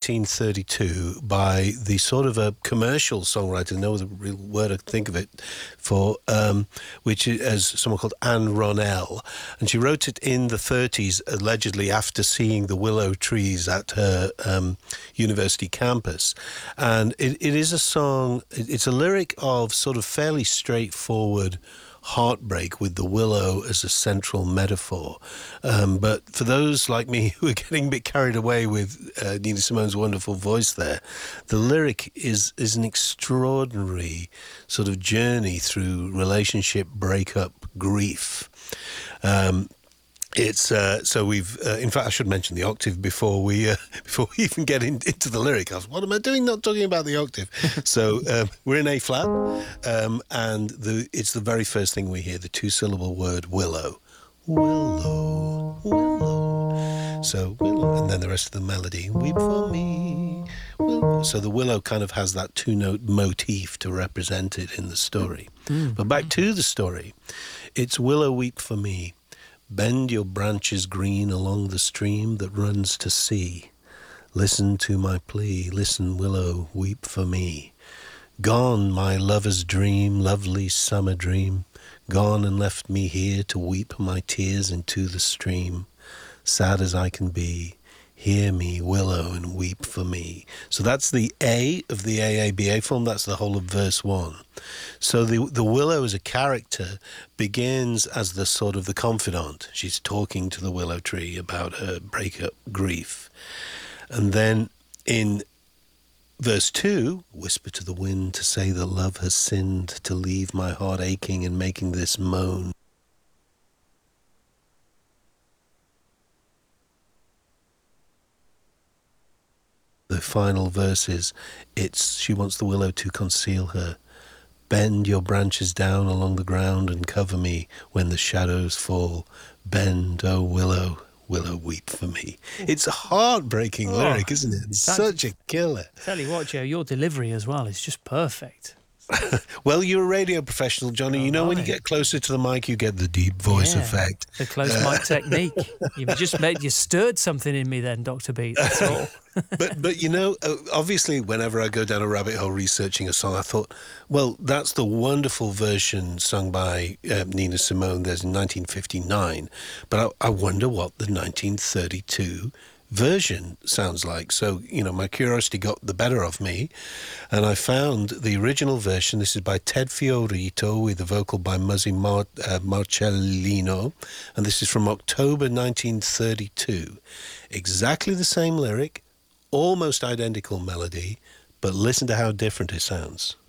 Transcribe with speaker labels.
Speaker 1: 1932 by the sort of a commercial songwriter, no other real word I can think of it for, which is as someone called Anne Ronell. And she wrote it in the 30s, allegedly after seeing the willow trees at her university campus. And it is a song, it's a lyric of sort of fairly straightforward heartbreak with the willow as a central metaphor. But for those like me who are getting a bit carried away with Nina Simone's wonderful voice there, the lyric is an extraordinary sort of journey through relationship breakup grief. It's so we've. In fact, I should mention the octave before we even get into the lyric. What am I doing? Not talking about the octave. So we're in A flat, and it's the very first thing we hear. The two-syllable word willow, willow, willow. So willow, and then the rest of the melody. Weep for me. Willow. So the willow kind of has that two-note motif to represent it in the story. But back to the story, it's willow weep for me. Bend your branches green along the stream that runs to sea. Listen to my plea, listen, willow, weep for me. Gone, my lover's dream, lovely summer dream, gone and left me here to weep my tears into the stream. Sad as I can be, hear me, willow, and weep for me. So that's the A of the AABA form. That's the whole of verse 1. So the willow as a character begins as the sort of the confidant. She's talking to the willow tree about her breakup grief. And then in verse 2, whisper to the wind to say that love has sinned, to leave my heart aching and making this moan. The final verses, she wants the willow to conceal her. Bend your branches down along the ground and cover me when the shadows fall. Bend, oh willow, willow, weep for me. It's a heartbreaking lyric, isn't it? It's such a killer.
Speaker 2: Tell you what, Joe, your delivery as well is just perfect.
Speaker 1: Well, you're a radio professional, Johnny. You know, when you get closer to the mic, you get the deep voice effect.
Speaker 2: The close mic technique. You stirred something in me then, Dr. Beat, that's all.
Speaker 1: But you know, obviously, whenever I go down a rabbit hole researching a song, I thought, well, that's the wonderful version sung by Nina Simone. There's in 1959. But I wonder what the 1932 version sounds like. So, you know, my curiosity got the better of me, and I found the original version. This is by Ted Fiorito with a vocal by Muzzy Marcellino, and this is from October 1932. Exactly the same lyric, almost identical melody, but listen to how different it sounds.